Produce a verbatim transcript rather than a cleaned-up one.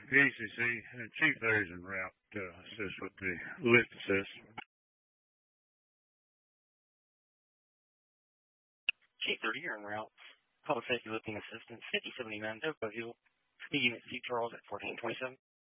V C C, uh, Chief there's en route, uh, assist with the lift assist. Chief thirty, you're en route. Public Safety Lifting Assistance, fifty seventy-nine Dover Hill. Speed unit C Charles at fourteen twenty-seven.